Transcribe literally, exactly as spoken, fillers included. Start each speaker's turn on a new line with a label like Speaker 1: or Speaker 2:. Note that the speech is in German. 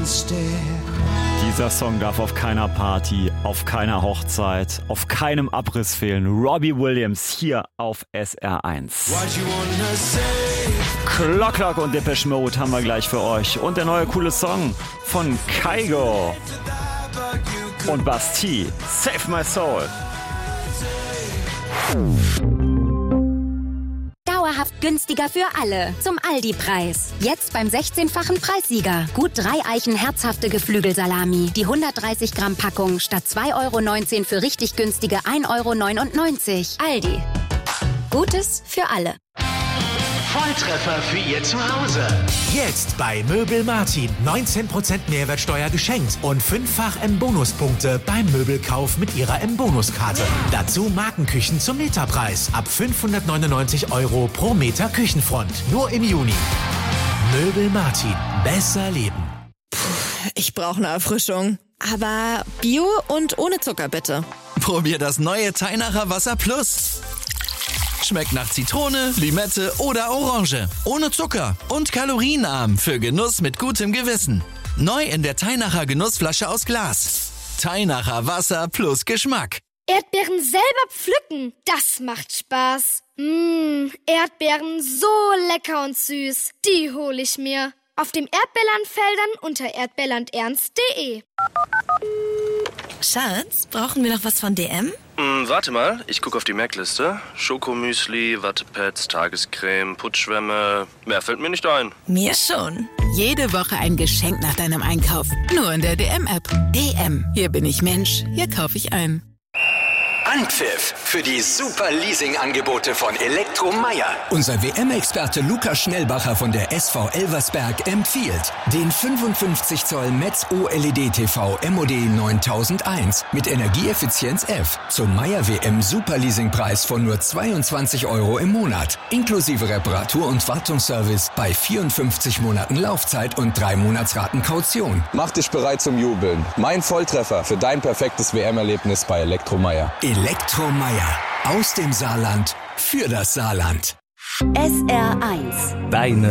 Speaker 1: Dieser Song darf auf keiner Party, auf keiner Hochzeit, auf keinem Abriss fehlen. Robbie Williams hier auf S R eins. Clock Clock und Depeche Mode haben wir gleich für euch. Und der neue coole Song von Kygo und Bastille, Save My Soul.
Speaker 2: Dauerhaft günstiger für alle. Zum Aldi-Preis. Jetzt beim sechzehnfachen Preissieger. Gut drei Eichen herzhafte Geflügelsalami. Die hundertdreißig Gramm Packung statt zwei Euro neunzehn für richtig günstige ein Euro neunundneunzig. Aldi. Gutes für alle.
Speaker 3: Volltreffer für Ihr Zuhause.
Speaker 4: Jetzt bei Möbel Martin. neunzehn Prozent Mehrwertsteuer geschenkt und fünffach M-Bonuspunkte beim Möbelkauf mit Ihrer M-Bonuskarte. Dazu Markenküchen zum Meterpreis. Ab fünfhundertneunundneunzig Euro pro Meter Küchenfront. Nur im Juni. Möbel Martin. Besser leben.
Speaker 5: Puh, ich brauche eine Erfrischung. Aber Bio und ohne Zucker bitte.
Speaker 6: Probier das neue Teinacher Wasser Plus. Schmeckt nach Zitrone, Limette oder Orange. Ohne Zucker und kalorienarm für Genuss mit gutem Gewissen. Neu in der Teinacher Genussflasche aus Glas. Teinacher Wasser plus Geschmack.
Speaker 7: Erdbeeren selber pflücken, das macht Spaß. Mmh, Erdbeeren so lecker und süß, die hole ich mir. Auf dem Erdbeerlandfeldern unter erdbeerlandernst punkt de.
Speaker 5: Schatz, brauchen wir noch was von D M?
Speaker 8: Mm, warte mal, ich gucke auf die Merkliste. Schokomüsli, Wattepads, Tagescreme, Putzschwämme. Mehr fällt mir nicht ein.
Speaker 5: Mir schon.
Speaker 9: Jede Woche ein Geschenk nach deinem Einkauf. Nur in der D M-App. D M. Hier bin ich Mensch. Hier kaufe ich ein.
Speaker 3: Anpfiff für die super Leasing-Angebote von Elektromeier.
Speaker 10: Unser W M-Experte Lukas Schnellbacher von der S V Elversberg empfiehlt den fünfundfünfzig Zoll Metz O L E D-T V M O D neuntausendeins mit Energieeffizienz F zum Meier W M Superleasingpreis von nur zweiundzwanzig Euro im Monat. Inklusive Reparatur- und Wartungsservice bei vierundfünfzig Monaten Laufzeit und drei Monatsraten Kaution.
Speaker 11: Mach dich bereit zum Jubeln. Mein Volltreffer für dein perfektes W M-Erlebnis bei Elektromeier.
Speaker 10: Elektromeier. Aus dem Saarland für das Saarland.
Speaker 2: S R eins.
Speaker 3: Deine